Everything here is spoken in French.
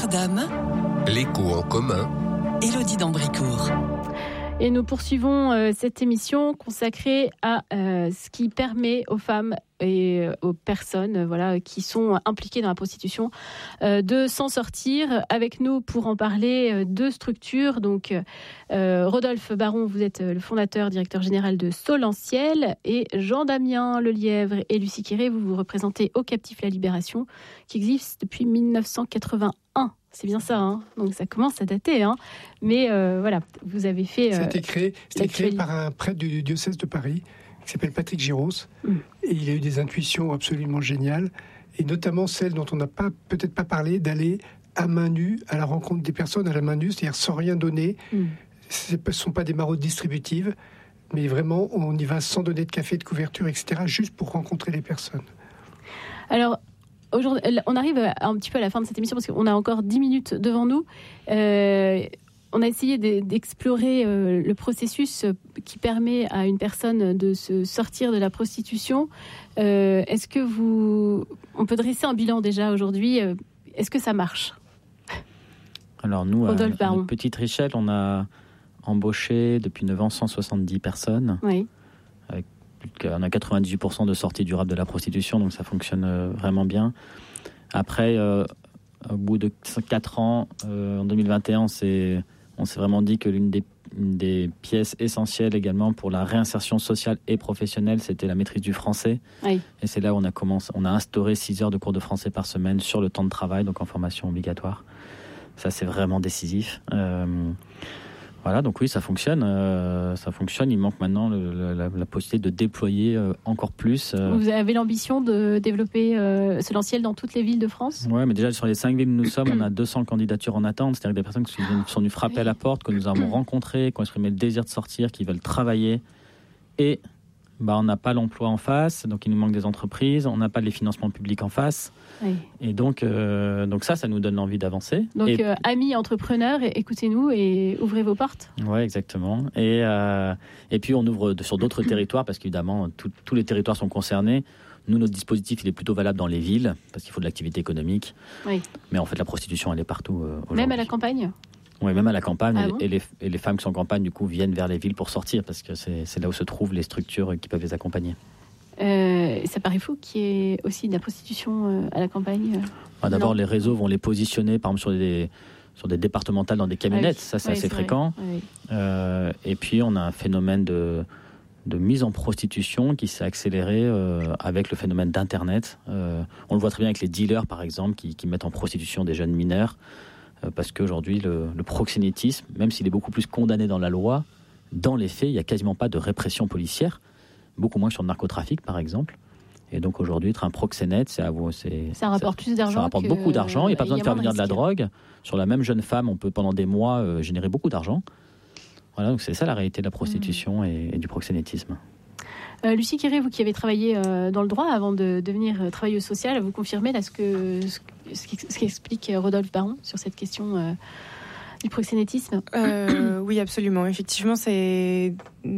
Notre-Dame. L'écho en commun. Élodie d'Ambricourt. Et nous poursuivons cette émission consacrée à ce qui permet aux femmes et aux personnes qui sont impliquées dans la prostitution de s'en sortir. Avec nous pour en parler, deux structures. Donc, Rodolphe Baron, vous êtes le fondateur, directeur général de Solentiel, et Jean-Damien Lelièvre et Lucie Quéré, vous représentez Au Captif la Libération, qui existe depuis 1981. C'est bien ça, hein. Donc ça commence à dater, hein. Mais vous avez fait... Ça a été créé par un prêtre du diocèse de Paris, qui s'appelle Patrick Giros, et il a eu des intuitions absolument géniales, et notamment celle dont on n'a peut-être pas parlé, d'aller à main nue à la rencontre des personnes à la main nue, c'est-à-dire sans rien donner. Ce ne sont pas des maraudes distributives, mais vraiment on y va sans donner de café, de couverture, etc., juste pour rencontrer les personnes. Alors, aujourd'hui, on arrive un petit peu à la fin de cette émission parce qu'on a encore 10 minutes devant nous. On a essayé d'explorer le processus qui permet à une personne de se sortir de la prostitution. Est-ce que on peut dresser un bilan déjà aujourd'hui? Est-ce que ça marche? Alors nous, à notre petite échelle, on a embauché depuis 9 ans 170 personnes. Oui. On a 98% de sortie durable de la prostitution, donc ça fonctionne vraiment bien. Après, au bout de 4 ans, en 2021, on s'est vraiment dit que l'une des pièces essentielles également pour la réinsertion sociale et professionnelle, c'était la maîtrise du français. Oui. Et c'est là où on a instauré 6 heures de cours de français par semaine sur le temps de travail, donc en formation obligatoire. Ça, c'est vraiment décisif. Voilà, donc oui, ça fonctionne. Il manque maintenant la possibilité de déployer encore plus. Vous avez l'ambition de développer Solentiel dans toutes les villes de France? Oui, mais déjà sur les 5 villes où nous sommes, on a 200 candidatures en attente. C'est-à-dire des personnes qui sont venues frapper à la porte, que nous avons rencontrées, qui ont exprimé le désir de sortir, qui veulent travailler. Et on n'a pas l'emploi en face, donc il nous manque des entreprises, on n'a pas les financements publics en face. Oui. Et donc ça nous donne envie d'avancer. Donc amis entrepreneurs, écoutez-nous et ouvrez vos portes. Oui, exactement. Et puis on ouvre sur d'autres territoires, parce qu'évidemment tous les territoires sont concernés. Nous, notre dispositif, il est plutôt valable dans les villes, parce qu'il faut de l'activité économique. Oui. Mais en fait, la prostitution, elle est partout aujourd'hui. Même à la campagne? Oui, même à la campagne. Ah bon? Et les femmes qui sont en campagne, du coup, viennent vers les villes pour sortir, parce que c'est là où se trouvent les structures qui peuvent les accompagner. Ça paraît fou qu'il y ait aussi de la prostitution à la campagne. D'abord, les réseaux vont les positionner, par exemple, sur des départementales dans des camionnettes. Ça, c'est assez fréquent. Oui. Et puis, on a un phénomène de mise en prostitution qui s'est accéléré avec le phénomène d'Internet. On le voit très bien avec les dealers, par exemple, qui mettent en prostitution des jeunes mineurs. Parce qu'aujourd'hui, le proxénétisme, même s'il est beaucoup plus condamné dans la loi, dans les faits, il n'y a quasiment pas de répression policière, beaucoup moins que sur le narcotrafic, par exemple. Et donc aujourd'hui, être un proxénète, ça rapporte plus d'argent. Ça rapporte beaucoup d'argent. Il n'y a pas besoin de faire venir de la drogue. Sur la même jeune femme, on peut pendant des mois générer beaucoup d'argent. Voilà, donc c'est ça la réalité de la prostitution et du proxénétisme. Lucie Quéré, vous qui avez travaillé dans le droit avant de devenir travailleuse sociale, vous confirmez là ce qu'explique Rodolphe Baron sur cette question du proxénétisme? Oui, absolument. Effectivement, c'est